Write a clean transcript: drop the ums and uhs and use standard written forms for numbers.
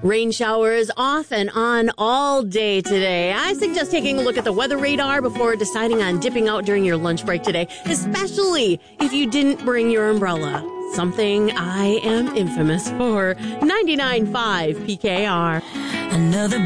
Rain showers off and on all day today. I suggest taking a look at the weather radar before deciding on dipping out during your lunch break today, especially if you didn't bring your umbrella. Something I am infamous for. 99.5 PKR. Another